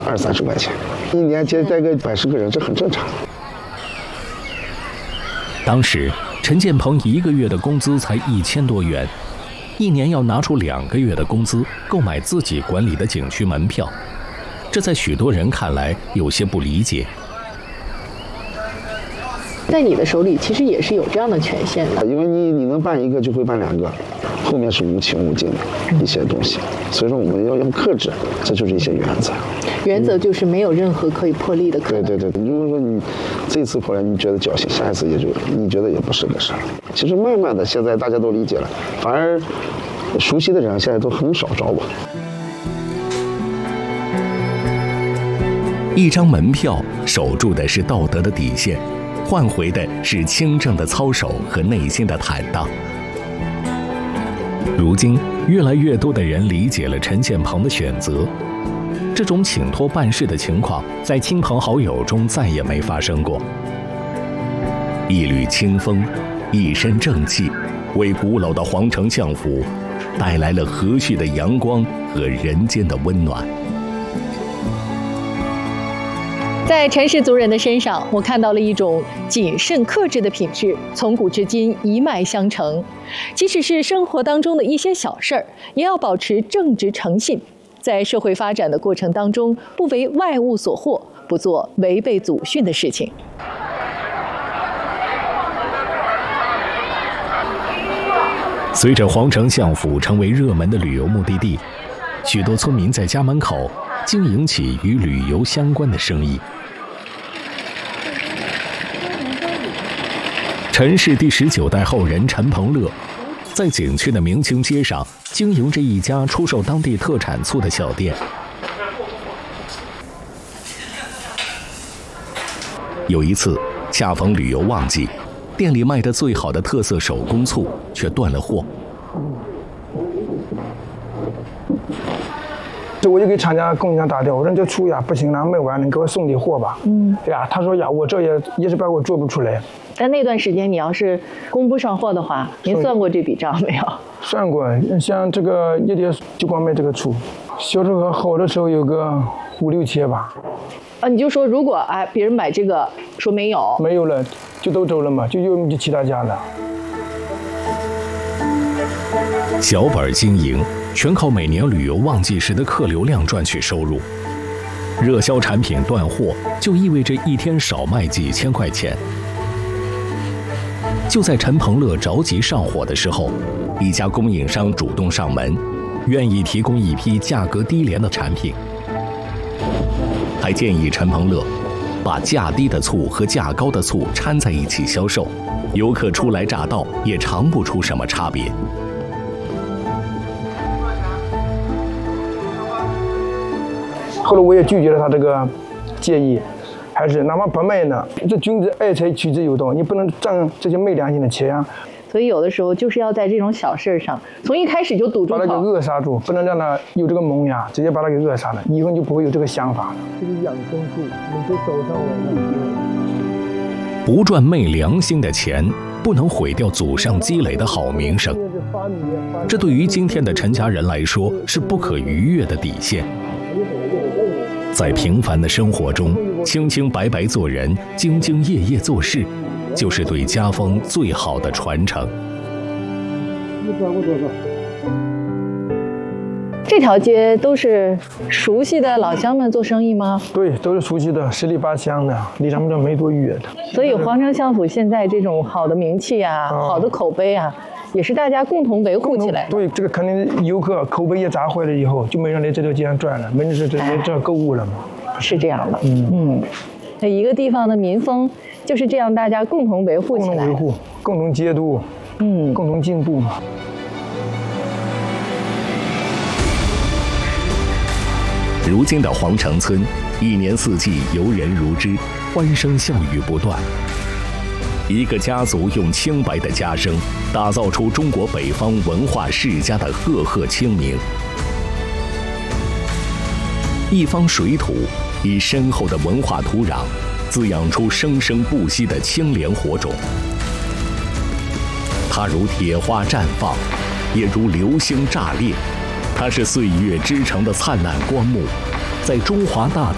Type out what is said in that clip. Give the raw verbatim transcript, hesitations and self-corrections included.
二三十块钱，一年接待个百十个人，这很正常。 当时陈建鹏一个月的工资才一千多元，一年要拿出两个月的工资购买自己管理的景区门票，这在许多人看来有些不理解。 在你的手里其实也是有这样的权限的， 因为你你能办一个就会办两个，后面是无情无尽的一些东西，所以说我们要要克制，这就是一些原则。 原则就是没有任何可以破例的可能。 对对对，如果说你这次破了，你觉得侥幸，下一次也就你觉得也不是个事儿。其实慢慢的，现在大家都理解了，反而熟悉的人现在都很少找我。 一张门票守住的是道德的底线，换回的是清正的操守和内心的坦荡。如今，越来越多的人理解了陈建鹏的选择。这种请托办事的情况，在亲朋好友中再也没发生过。一缕清风，一身正气，为古老的皇城相府带来了和煦的阳光和人间的温暖。 在陈氏族人的身上，我看到了一种谨慎克制的品质，从古至今一脉相承。即使是生活当中的一些小事儿，也要保持正直诚信。在社会发展的过程当中，不为外物所惑，不做违背祖训的事情。 随着皇城相府成为热门的旅游目的地，许多村民在家门口经营起与旅游相关的生意。陈氏第十九代后人陈鹏乐，在景区的明清街上经营着一家出售当地特产醋的小店。有一次，恰逢旅游旺季，店里卖的最好的特色手工醋却断了货。 我就给厂家供应商打电话，我说这醋呀不行了，卖完了，你给我送点货吧。嗯，对呀，他说呀，我这也一时半会儿做不出来。 但那段时间你要是供不上货的话，您算过这笔账没有？ 算过，像这个一点就光卖这个醋，销售额好的时候有个五六千吧。 啊，你就说如果哎别人买这个说没有， 没有了就都走了嘛，就又去其他家了。 小本经营，全靠每年旅游旺季时的客流量赚取收入。热销产品断货，就意味着一天少卖几千块钱。就在陈鹏乐着急上火的时候，一家供应商主动上门，愿意提供一批价格低廉的产品，还建议陈鹏乐把价低的醋和价高的醋掺在一起销售，游客初来乍到也尝不出什么差别。 后来我也拒绝了他这个建议，还是哪怕不卖呢，这君子爱财，取之有道，你不能占这些昧良心的钱啊。 所以有的时候就是要在这种小事上，从一开始就堵住口， 把它给扼杀住，不能让他有这个萌芽，直接把它给扼杀了，以后你就不会有这个想法了。这个养生术，你就走上来了。 不赚昧良心的钱，不能毁掉祖上积累的好名声。这对于今天的陈家人来说是不可逾越的底线。在平凡的生活中，清清白白做人，兢兢业业做事，就是对家风最好的传承。 这条街都是熟悉的老乡们做生意吗？ 对，都是熟悉的，十里八乡的，离他们这没多远的。 所以皇城相府现在这种好的名气啊，哦、好的口碑啊，也是大家共同维护起来的。 对，这个肯定游客口碑也砸坏了以后，就没人来这条街上转了，没人是这这购物了嘛。 是这样的，嗯嗯，那一个地方的民风就是这样，大家共同维护起来， 共同维护，共同监督，嗯，共同进步嘛。 如今的皇城村，一年四季游人如织，欢声笑语不断。一个家族用清白的家声，打造出中国北方文化世家的赫赫清名。一方水土，以深厚的文化土壤，滋养出生生不息的清廉火种。它如铁花绽放，也如流星炸裂。它是岁月织成的灿烂光幕，在中华大地